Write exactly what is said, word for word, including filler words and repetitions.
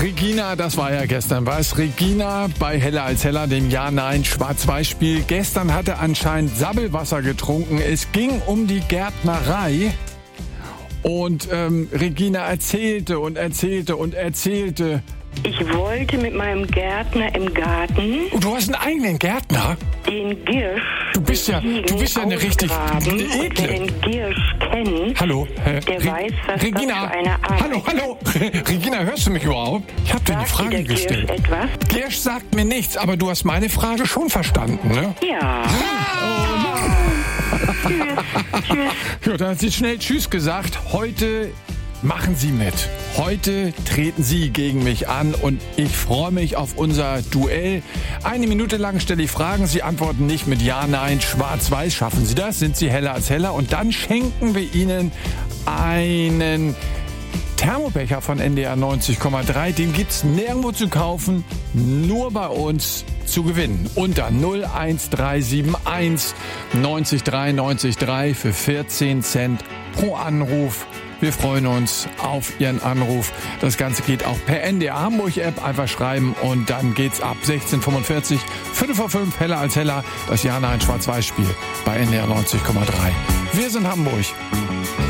Regina, das war ja gestern was. Regina bei Heller als Heller, dem Ja-Nein-Schwarz-Weiß-Spiel. Gestern hatte anscheinend Sabbelwasser getrunken. Es ging um die Gärtnerei. Und ähm, Regina erzählte und erzählte und erzählte. Ich wollte mit meinem Gärtner im Garten... Oh, du hast einen eigenen Gärtner? Den Girsch... Du bist ja, du bist ja eine richtig ekle. Wer den Girsch kennt, hallo, äh, der Re weiß, was Regina, das für eine Art hallo, hallo, Regina, hörst du mich überhaupt? Ich habe dir die Frage dir gestellt. Girsch etwas? Girsch sagt mir nichts, aber du hast meine Frage schon verstanden, ne? Ja. Oh, tschüss, tschüss. Ja, dann hat sie schnell Tschüss gesagt. Heute machen Sie mit. Heute treten Sie gegen mich an und ich freue mich auf unser Duell. Eine Minute lang stelle ich Fragen. Sie antworten nicht mit Ja, Nein, Schwarz-Weiß. Schaffen Sie das? Sind Sie heller als heller? Und dann schenken wir Ihnen einen Thermobecher von N D R neunzig Komma drei. Den gibt's nirgendwo zu kaufen, nur bei uns zu gewinnen. Unter null eins drei sieben eins neunzig drei neunzig drei für vierzehn Cent pro Anruf. Wir freuen uns auf Ihren Anruf. Das Ganze geht auch per N D R Hamburg App. Einfach schreiben und dann geht's ab sechzehn Uhr fünfundvierzig, Viertel vor fünf, Heller als Heller. Das Ja-Nein-Schwarz-Weiß-Spiel bei N D R neunzig Komma drei. Wir sind Hamburg.